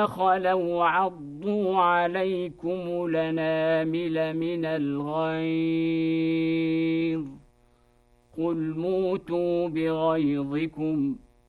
خلوا عضوا عليكم لنامل من الغيظ قل موتوا بغيظكم